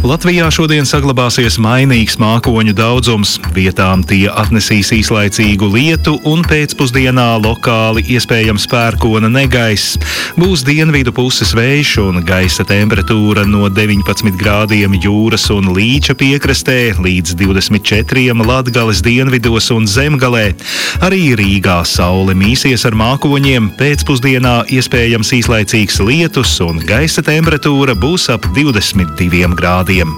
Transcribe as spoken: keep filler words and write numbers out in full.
Latvijā šodien saglabāsies mainīgs mākoņu daudzums. Vietām tie atnesīs īslaicīgu lietu un pēcpusdienā lokāli iespējams pērkona negaiss. Būs dienvidu puses vējš un gaisa temperatūra no deviņpadsmit grādiem jūras un Līča piekrastē līdz divdesmit četriem Latgales dienvidos un Zemgalē. Arī Rīgā saule mīsies ar mākoņiem, pēcpusdienā iespējams īslaicīgs lietus un gaisa temperatūra būs ap divdesmit diviem grādiem.